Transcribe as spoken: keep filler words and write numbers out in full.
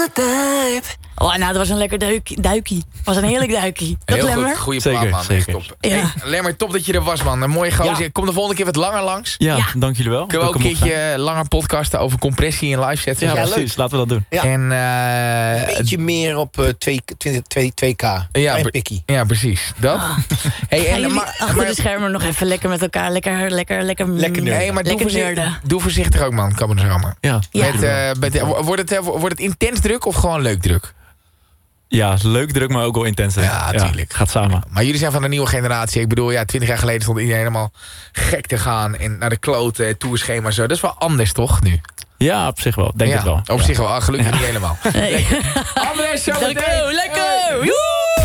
Oh, nou, dat was een lekker duik, duikie. was een heerlijk duikie. Dat Heel Lemmer? goed, goede plaat, man. Zeker. Echt top. Ja. Hey, Lemmer, top dat je er was, man. Een mooie gozer. Ja. Kom de volgende keer wat langer langs. Ja, Ja. dank jullie wel. Kunnen we ook een Dat ik er mocht keertje langer podcasten over compressie en live sets? zijn. Ja, Ja, precies. leuk. Laten we dat doen. Ja. En, eh, Een beetje meer op uh, twee K. Ja, en pre- pikkie. ja, precies. Dat. Hey, Gaan en, jullie maar, achter maar, de schermen nog even lekker met elkaar. Lekker, lekker, lekker... Lekker nerden. hey, maar doe, lekker voorzichtig, nerden. doe voorzichtig ook, man. Komende zomer. Ja, Ja. Met, eh, met, eh, wordt, het, eh, wordt het intens druk of gewoon leuk druk? ja leuk druk, maar ook wel intens. hè. Ja, tuurlijk. Gaat samen. Maar jullie zijn van de nieuwe generatie. Ik bedoel, ja, twintig jaar geleden stond iedereen helemaal gek te gaan. En naar de kloten, tourschema zo. Dat is wel anders, toch, nu? Ja, op zich wel. Denk ja, het wel. op Ja. zich wel. Ah, gelukkig niet helemaal. Nee. André, zo Lekker, meteen. lekker! Joe!